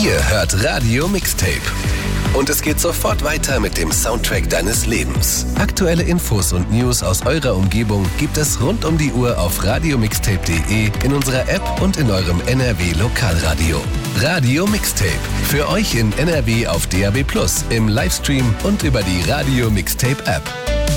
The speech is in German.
Ihr hört Radio Mixtape. Und es geht sofort weiter mit dem Soundtrack deines Lebens. Aktuelle Infos und News aus eurer Umgebung gibt es rund um die Uhr auf radiomixtape.de, in unserer App und in eurem NRW-Lokalradio. Radio Mixtape. Für euch in NRW auf DAB+, im Livestream und über die Radio Mixtape App.